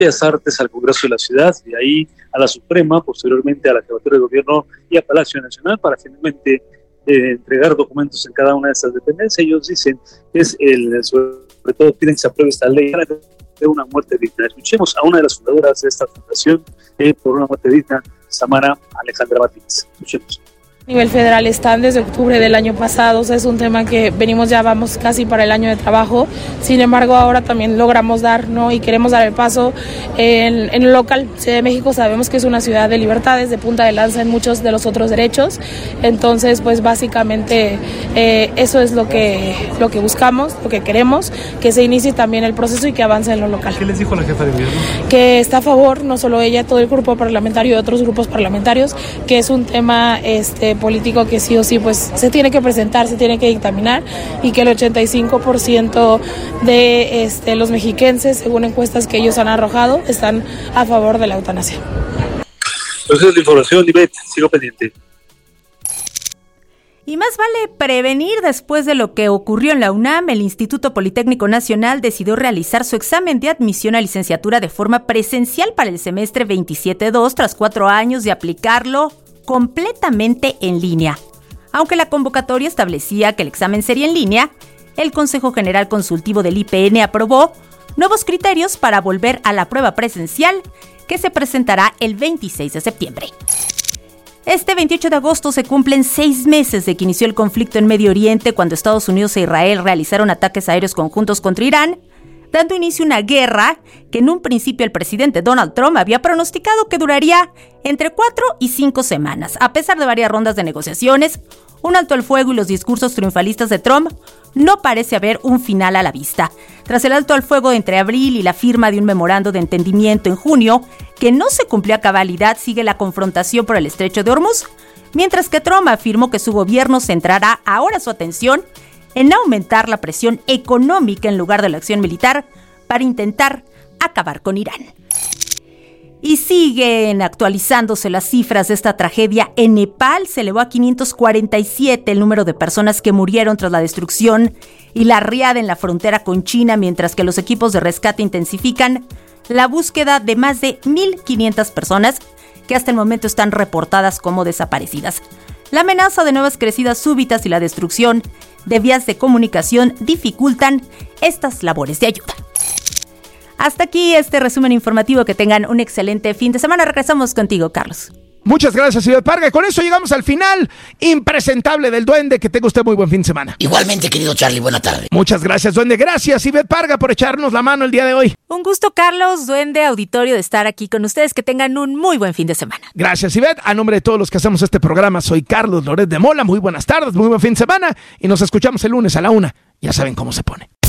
Bellas Artes al Congreso de la Ciudad, de ahí a la Suprema, posteriormente a la Jefatura de Gobierno y a Palacio Nacional para finalmente entregar documentos en cada una de esas dependencias. Ellos dicen que es sobre todo piden que se apruebe esta ley de una muerte digna. Escuchemos a una de las fundadoras de esta fundación por una muerte digna, Samara Alejandra Martínez. Escuchemos. A nivel federal están desde octubre del año pasado, o sea, es un tema que venimos, ya vamos casi para el año de trabajo. Sin embargo, ahora también logramos dar, ¿no?, y queremos dar el paso en el local. Ciudad de México sabemos que es una ciudad de libertades, de punta de lanza en muchos de los otros derechos. Entonces, pues básicamente eso es lo que buscamos, lo que queremos, que se inicie también el proceso y que avance en lo local. ¿Qué les dijo la jefa de gobierno? Que está a favor, no solo ella, todo el grupo parlamentario y otros grupos parlamentarios, que es un tema político que sí o sí pues se tiene que presentar, se tiene que dictaminar, y que el 85% de los mexiquenses, según encuestas que ellos han arrojado, están a favor de la eutanasia. Entonces la información, Ivette, sigo pendiente. Y más vale prevenir. Después de lo que ocurrió en la UNAM, el Instituto Politécnico Nacional decidió realizar su examen de admisión a licenciatura de forma presencial para el semestre 27-2 tras 4 años de aplicarlo completamente en línea. Aunque la convocatoria establecía que el examen sería en línea, el Consejo General Consultivo del IPN aprobó nuevos criterios para volver a la prueba presencial, que se presentará el 26 de septiembre. Este 28 de agosto se cumplen 6 meses de que inició el conflicto en Medio Oriente, cuando Estados Unidos e Israel realizaron ataques aéreos conjuntos contra Irán, dando inicio a una guerra que en un principio el presidente Donald Trump había pronosticado que duraría entre 4 y 5 semanas. A pesar de varias rondas de negociaciones, un alto al fuego y los discursos triunfalistas de Trump, no parece haber un final a la vista. Tras el alto al fuego entre abril y la firma de un memorando de entendimiento en junio, que no se cumplió a cabalidad, sigue la confrontación por el estrecho de Hormuz, mientras que Trump afirmó que su gobierno centrará ahora su atención en aumentar la presión económica en lugar de la acción militar para intentar acabar con Irán. Y siguen actualizándose las cifras de esta tragedia. En Nepal se elevó a 547 el número de personas que murieron tras la destrucción y la riada en la frontera con China, mientras que los equipos de rescate intensifican la búsqueda de más de 1,500 personas que hasta el momento están reportadas como desaparecidas. La amenaza de nuevas crecidas súbitas y la destrucción de vías de comunicación dificultan estas labores de ayuda. Hasta aquí este resumen informativo. Que tengan un excelente fin de semana. Regresamos contigo, Carlos. Muchas gracias, Ivette Parga. Y con eso llegamos al final impresentable del Duende. Que tenga usted muy buen fin de semana. Igualmente, querido Charlie, buena tarde. Muchas gracias, Duende. Gracias, Ivette Parga, por echarnos la mano el día de hoy. Un gusto, Carlos, Duende, auditorio, de estar aquí con ustedes. Que tengan un muy buen fin de semana. Gracias, Ivette. A nombre de todos los que hacemos este programa, soy Carlos Loret de Mola. Muy buenas tardes, muy buen fin de semana. Y nos escuchamos el lunes a la 1. Ya saben cómo se pone.